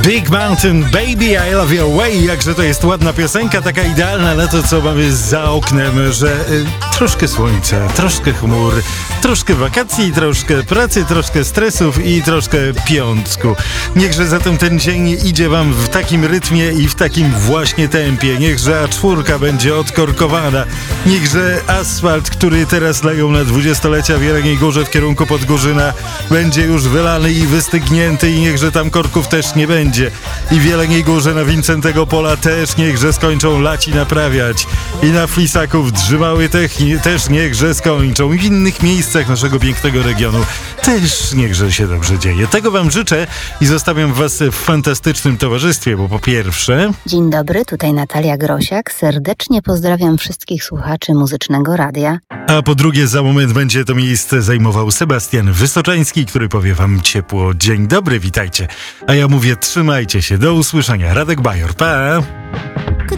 Big Mountain Baby, I Love Your Way. Jakże to jest ładna piosenka, taka idealna na to, co mamy za oknem, że troszkę słońca, troszkę chmur, troszkę wakacji, troszkę pracy, troszkę stresów i troszkę piątku. Niechże zatem ten dzień idzie wam w takim rytmie i w takim właśnie tempie. Niechże A4 będzie odkorkowana. Niechże asfalt, który teraz leją na 20-lecia w Jeleniej Górze w kierunku Podgórzyna, będzie już wylany i wystygnięty i niechże tam korków też nie będzie. I w Jeleniej Górze na Wincentego Pola też niechże skończą laci naprawiać. I na Flisaków Drzymały też niechże skończą. I w innych miejscach naszego pięknego regionu też niechże się dobrze dzieje. Tego wam życzę i zostawiam was w fantastycznym towarzystwie, bo po pierwsze... Dzień dobry, tutaj Natalia Grosiak. Serdecznie pozdrawiam wszystkich słuchaczy Muzycznego Radia. A po drugie, za moment będzie to miejsce zajmował Sebastian Wysoczański, który powie wam ciepło dzień dobry, witajcie. A ja mówię, trzymajcie się, do usłyszenia. Radek Bajor, pa!